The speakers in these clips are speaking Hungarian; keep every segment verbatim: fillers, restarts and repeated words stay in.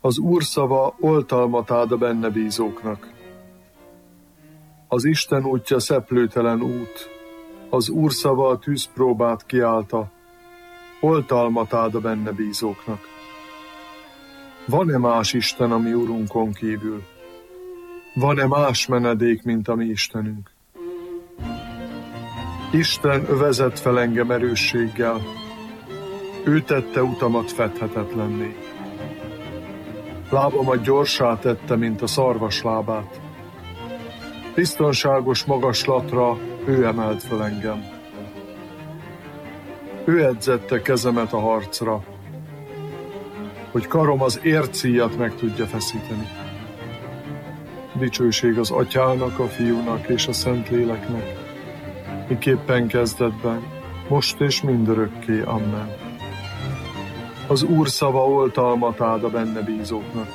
Az Úr szava oltalmat ad a benne bízóknak. Az Isten útja szeplőtelen út, az Úr szava a tűzpróbát kiállta, oltalmat ad a benne bízóknak. Van-e más Isten a mi Urunkon kívül? Van-e más menedék, mint a mi Istenünk? Isten övezett fel engem erősséggel, ő tette utamat fedhetetlenné. Lábamat gyorsá tette, mint a szarvas lábát. Biztonságos magaslatra ő emelt fel engem. Ő edzette kezemet a harcra, hogy karom az ércíjat meg tudja feszíteni. Dicsőség az Atyának, a Fiúnak és a Szentléleknek, miképpen kezdetben, most és mindörökké. Amen. Az Úr szava oltalmat ad a benne bízóknak.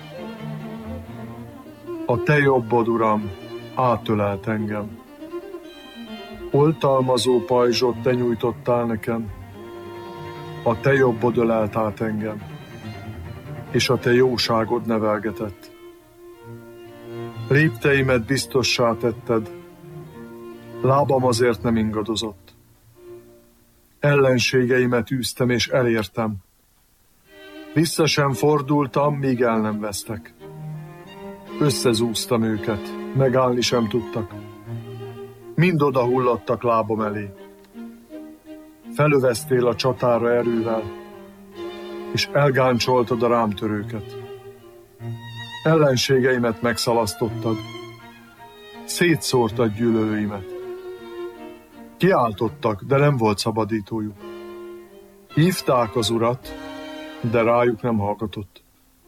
A te jobbod, Uram, átölelt engem. Oltalmazó pajzsot te nyújtottál nekem, a te jobbod ölelt át engem, és a te jóságod nevelgetett. Lépteimet biztossá tetted, lábam azért nem ingadozott. Ellenségeimet űztem és elértem. Vissza sem fordultam, míg el nem vesztek. Összezúztam őket, megállni sem tudtak. Mind oda hulladtak lábam elé. Felöveztél a csatára erővel, és elgáncsoltad a rám törőket. Ellenségeimet megszalasztottad, szétszórtad gyűlölőimet. Kiáltottak, de nem volt szabadítójuk. Hívták az Urat, de rájuk nem hallgatott.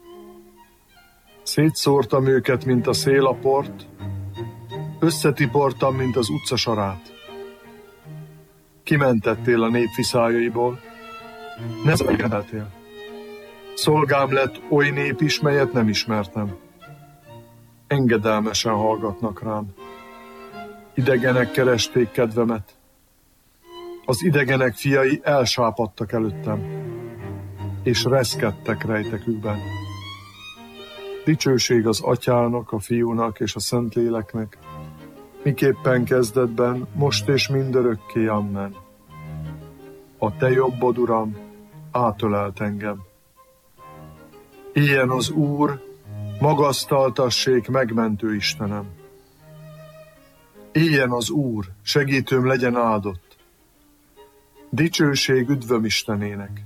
Szétszórtam őket, mint a szél a port, összetiportam, mint az utca sarát. Kimentettél a nép viszályaiból, ne zekeltél. Szolgám lett oly nép is, melyet nem ismertem. Engedelmesen hallgatnak rám. Idegenek keresték kedvemet. Az idegenek fiai elsápadtak előttem, és reszkedtek rejtekükben. Dicsőség az Atyának, a Fiúnak és a Szentléleknek, miképpen kezdetben, most és mindörökké. Amen. A te jobbod, Uram, átölelt engem. Ilyen az Úr, magasztaltassék megmentő Istenem. Éljen az Úr, segítőm legyen áldott. Dicsőség üdvöm Istenének.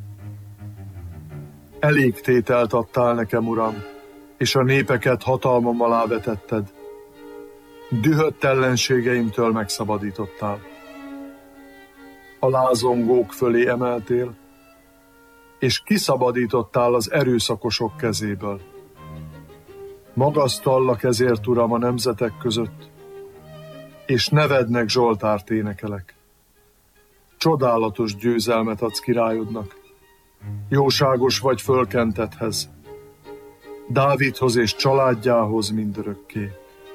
Elég tételt adtál nekem, Uram, és a népeket hatalmam alá vetetted. Dühött ellenségeimtől megszabadítottál. A lázongók fölé emeltél, és kiszabadítottál az erőszakosok kezéből. Magasztallak ezért, Uram, a nemzetek között, és nevednek zsoltárt énekelek. Csodálatos győzelmet adsz királyodnak, jóságos vagy fölkentethez, Dávidhoz és családjához mindörökké.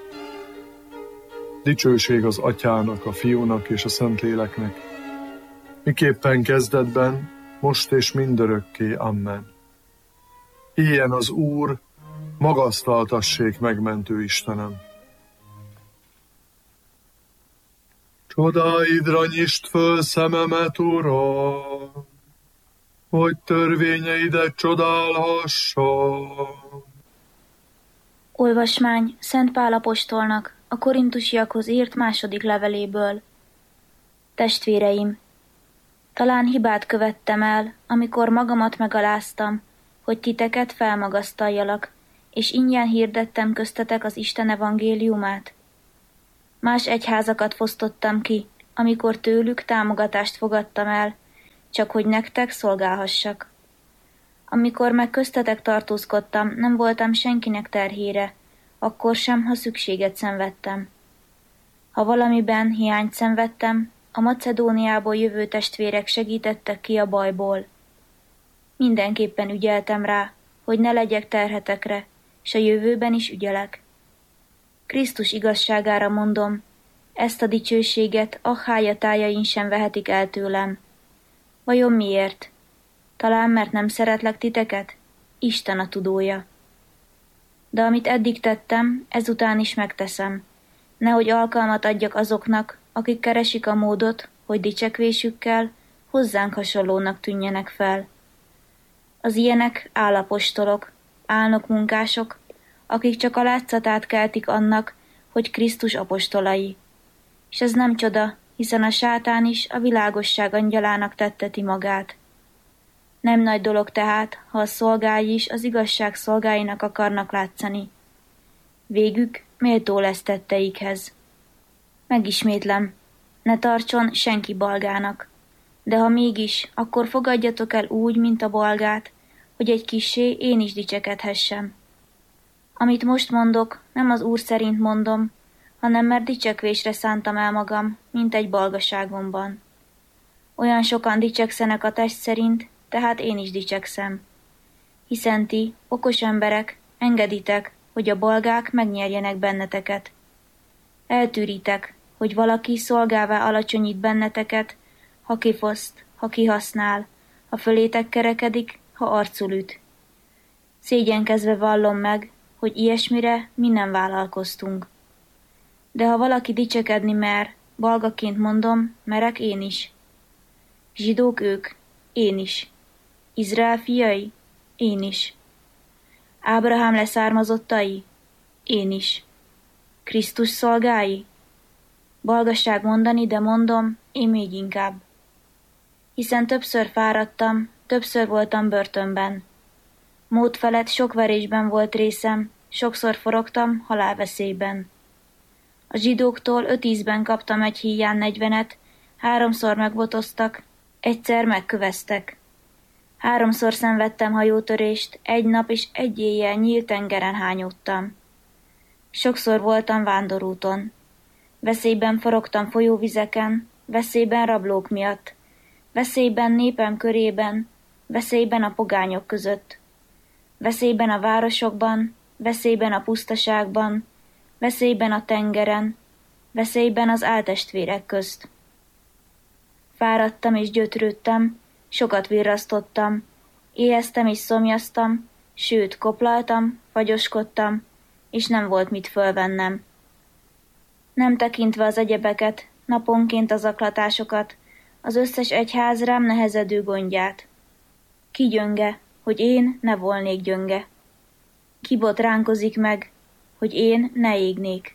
Dicsőség az Atyának, a Fiúnak és a Szentléleknek, miképpen kezdetben, most és mindörökké. Amen. Ilyen az Úr, magasztaltassék megmentő Istenem. Csodáidra nyisd föl szememet, Uram, hogy törvényeidet csodálhassam. Olvasmány Szent Pál apostolnak a korintusiakhoz írt második leveléből. Testvéreim, talán hibát követtem el, amikor magamat megaláztam, hogy titeket felmagasztaljalak, és ingyen hirdettem köztetek az Isten evangéliumát. Más egyházakat fosztottam ki, amikor tőlük támogatást fogadtam el, csak hogy nektek szolgálhassak. Amikor meg köztetek tartózkodtam, nem voltam senkinek terhére, akkor sem, ha szükséget szenvedtem. Ha valamiben hiányt szenvedtem, a Macedóniából jövő testvérek segítettek ki a bajból. Mindenképpen ügyeltem rá, hogy ne legyek terhetekre, s a jövőben is ügyelek. Krisztus igazságára mondom, ezt a dicsőséget Achája tájain sem vehetik el tőlem. Vajon miért? Talán mert nem szeretlek titeket? Isten a tudója. De amit eddig tettem, ezután is megteszem, nehogy alkalmat adjak azoknak, akik keresik a módot, hogy dicsekvésükkel hozzánk hasonlónak tűnjenek fel. Az ilyenek állapostolok, álnokmunkások, akik csak a látszatát keltik annak, hogy Krisztus apostolai. És ez nem csoda, hiszen a sátán is a világosság angyalának tetteti magát. Nem nagy dolog tehát, ha a szolgái is az igazság szolgáinak akarnak látszani. Végük méltó lesz tetteikhez. Megismétlem, ne tartson senki balgának, de ha mégis, akkor fogadjatok el úgy, mint a balgát, hogy egy kissé én is dicsekedhessem. Amit most mondok, nem az Úr szerint mondom, hanem mert dicsekvésre szántam el magam, mint egy balgaságomban. Olyan sokan dicsekszenek a test szerint, tehát én is dicsekszem. Hiszen ti, okos emberek, engeditek, hogy a balgák megnyerjenek benneteket. Eltűritek, hogy valaki szolgává alacsonyít benneteket, ha kifoszt, ha kihasznál, ha fölétek kerekedik, ha arcul üt. Szégyenkezve vallom meg, hogy ilyesmire mi nem vállalkoztunk. De ha valaki dicsekedni mer, balgaként mondom, merek én is. Zsidók ők, én is. Izrael fiai, én is. Ábrahám leszármazottai, én is. Krisztus szolgái? Balgasság mondani, de mondom, én még inkább. Hiszen többször fáradtam, többször voltam börtönben. Mód felett sok verésben volt részem, sokszor forogtam halálveszélyben. A zsidóktól öt ízben kaptam egy híján negyvenet, háromszor megbotoztak, egyszer megköveztek. Háromszor szenvedtem hajótörést, egy nap és egy éjjel nyílt tengeren hányódtam. Sokszor voltam vándorúton. Veszélyben forogtam folyóvizeken, veszélyben rablók miatt, veszélyben népem körében, veszélyben a pogányok között, veszélyben a városokban, veszélyben a pusztaságban, veszélyben a tengeren, veszélyben az áltestvérek közt. Fáradtam és gyötrődtem, sokat virrasztottam, éheztem és szomjaztam, sőt, koplaltam, fagyoskodtam, és nem volt mit fölvennem. Nem tekintve az egyebeket, naponként az aklatásokat, az összes egyház rám nehezedő gondját. Ki gyönge, hogy én ne volnék gyönge? Ki botránkozik meg, hogy én ne égnék?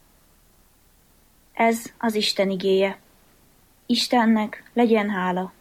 Ez az Isten igéje. Istennek legyen hála.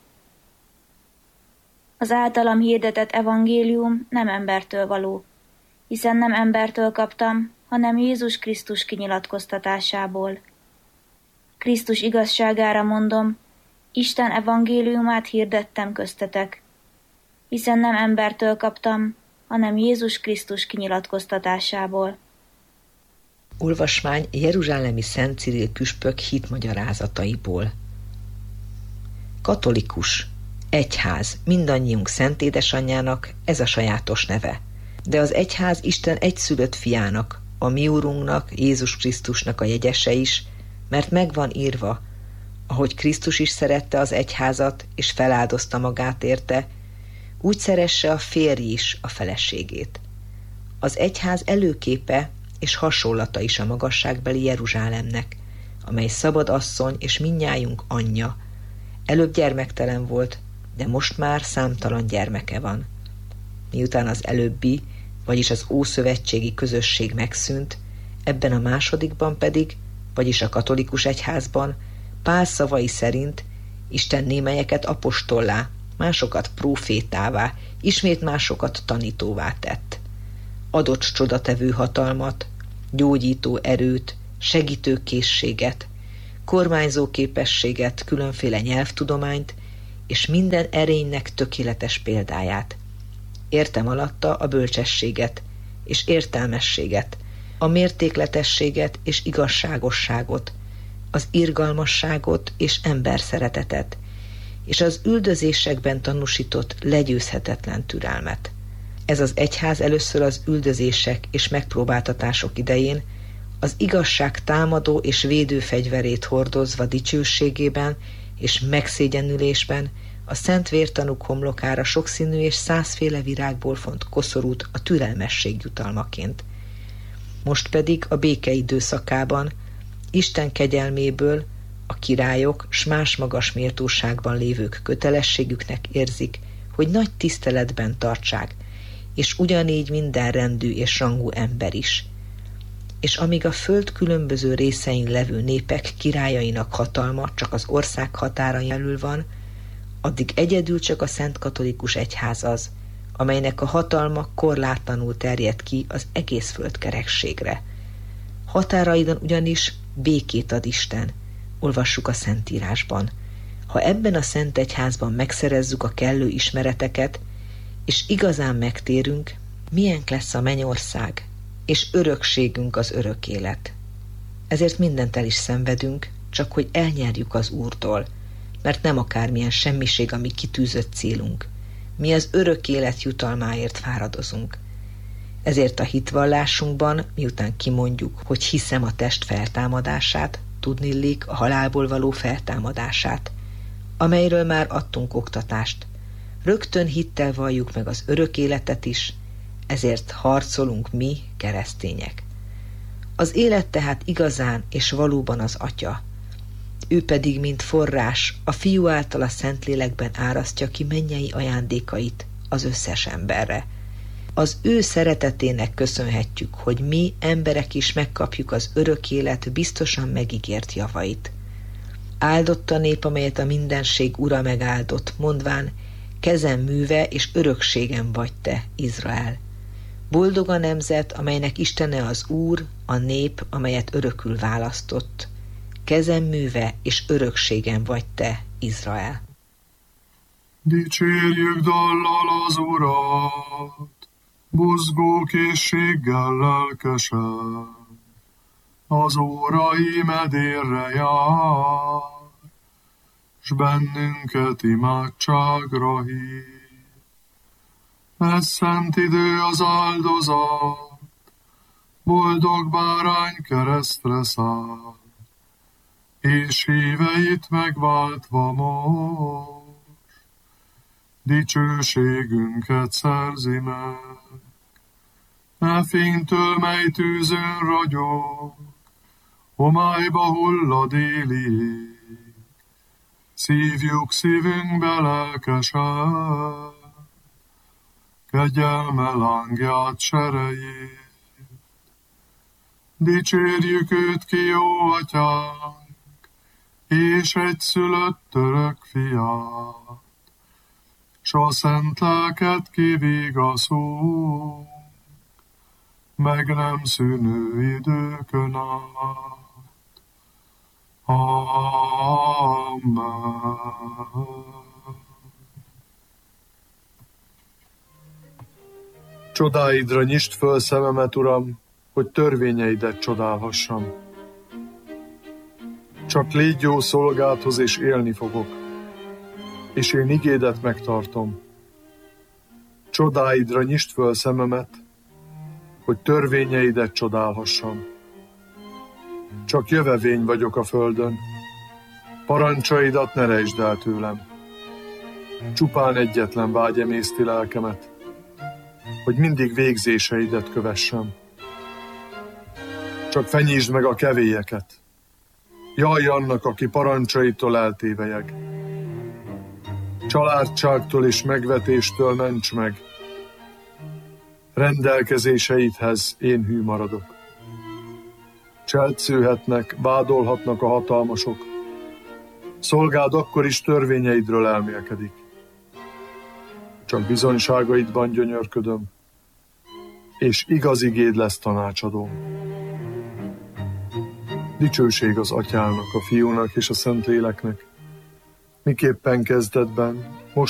Az általam hirdetett evangélium nem embertől való, hiszen nem embertől kaptam, hanem Jézus Krisztus kinyilatkoztatásából. Krisztus igazságára mondom, Isten evangéliumát hirdettem köztetek, hiszen nem embertől kaptam, hanem Jézus Krisztus kinyilatkoztatásából. Olvasmány jeruzsálemi Szent Cyril püspök hitmagyarázataiból. Katolikus, egyház, mindannyiunk Szent Édesanyjának ez a sajátos neve. De az egyház Isten egyszülött fiának, a mi Úrunknak, Jézus Krisztusnak a jegyese is, mert megvan írva, ahogy Krisztus is szerette az egyházat, és feláldozta magát érte, úgy szeresse a férj is a feleségét. Az egyház előképe és hasonlata is a magasságbeli Jeruzsálemnek, amely szabad asszony és mindnyájunk anyja. Előbb gyermektelen volt, de most már számtalan gyermeke van. Miután az előbbi, vagyis az ószövetségi közösség megszűnt, ebben a másodikban pedig, vagyis a katolikus egyházban, Pál szavai szerint Isten némelyeket apostollá, másokat prófétává, ismét másokat tanítóvá tett. Adott csodatevő hatalmat, gyógyító erőt, segítő készséget, kormányzó képességet, különféle nyelvtudományt, és minden erénynek tökéletes példáját. Értem alatta a bölcsességet és értelmességet, a mértékletességet és igazságosságot, az irgalmasságot és emberszeretetet, és az üldözésekben tanúsított legyőzhetetlen türelmet. Ez az egyház először az üldözések és megpróbáltatások idején az igazság támadó és védő fegyverét hordozva dicsőségében és megszégyenülésben a szent vértanúk homlokára sokszínű és százféle virágból font koszorút a türelmesség jutalmaként. Most pedig a béke időszakában Isten kegyelméből a királyok s más magas méltóságban lévők kötelességüknek érzik, hogy nagy tiszteletben tartsák, és ugyanígy minden rendű és rangú ember is. És amíg a föld különböző részein levő népek királyainak hatalma csak az ország határain belül van, addig egyedül csak a szent katolikus egyház az, amelynek a hatalma korlátlanul terjed ki az egész földkerekségre. Határaidon ugyanis békét ad Isten, olvassuk a Szentírásban. Ha ebben a szent egyházban megszerezzük a kellő ismereteket, és igazán megtérünk, milyen lesz a mennyország, és örökségünk az örök élet. Ezért mindent el is szenvedünk, csak hogy elnyerjük az Úrtól, mert nem akármilyen semmiség a mi kitűzött célunk. Mi az örök élet jutalmáért fáradozunk. Ezért a hitvallásunkban, miután kimondjuk, hogy hiszem a test feltámadását, tudnillik a halálból való feltámadását, amelyről már adtunk oktatást. Rögtön hittel valljuk meg az örök életet is, ezért harcolunk mi, keresztények. Az élet tehát igazán és valóban az Atya. Ő pedig, mint forrás, a Fiú által a Szentlélekben árasztja ki mennyei ajándékait az összes emberre. Az ő szeretetének köszönhetjük, hogy mi, emberek is megkapjuk az örök élet biztosan megígért javait. Áldott a nép, amelyet a mindenség Ura megáldott, mondván, kezem műve és örökségem vagy te, Izrael. Boldog a nemzet, amelynek Istene az Úr, a nép, amelyet örökül választott. Kezem műve és örökségem vagy te, Izrael. Dicsérjük dallal az Urat, buzgó készséggel lelkesen, az órai medérre jár, s bennünket imádságra hív. Ez szent idő az áldozat, boldog bárány keresztre száll, és híveit megváltva most, dicsőségünket szerzi meg. E fénytől, mely tűzön ragyog, homályba hull a déli ég, szívjuk szívünkbe lelkesen, kegyelme lángját serejét. Dicsérjük őt ki, jó atyánk, és egyszülött örök fiát, s a szent lelket kivigaszunk, meg nem szűnő időkön át. Amen. Csodáidra nyisd föl szememet, Uram, hogy törvényeidet csodálhassam. Csak légy jó szolgádhoz, és élni fogok, és én igédet megtartom. Csodáidra nyisd föl szememet, hogy törvényeidet csodálhassam. Csak jövevény vagyok a földön, parancsaidat ne rejtsd el tőlem. Csupán egyetlen vágy emészti lelkemet, hogy mindig végzéseidet kövessem. Csak fenyítsd meg a kevélyeket, jaj annak, aki parancsaitól eltévelyeg. Családságtól és megvetéstől ments meg, rendelkezéseidhez én hű maradok. Cselszőhetnek, vádolhatnak a hatalmasok, szolgád akkor is törvényeidről elmélkedik. Csak bizonyságaidban gyönyörködöm, és igaz igéd lesz tanácsadóm. Dicsőség az Atyának, a Fiúnak és a Szentléleknek, miképpen kezdetben, most